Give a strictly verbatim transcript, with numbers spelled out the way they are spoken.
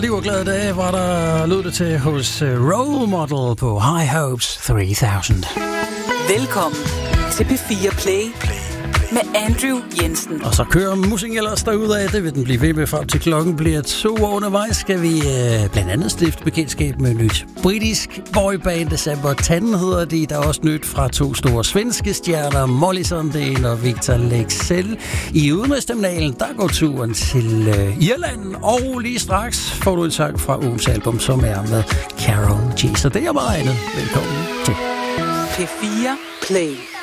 Liv og glade dage var der lød det til hos Role Model på High Hopes tre tusind. Velkommen til P fire Play med Andrew Jensen. Og så kører musikken ellers derudad. Det vil den blive ved med frem til klokken bliver to. Og undervejs skal vi øh, blandt andet stifte bekendtskab med nyt britisk boyband. December Tan hedder de. Der er også nyt fra to store svenske stjerner, Molly Sandén og Victor Leksell. I udenrigsterminalen, der går turen til øh, Irland. Og lige straks får du en sang fra ugens album, som er med Karol G. Så det er meget andet. Velkommen til P fire Play.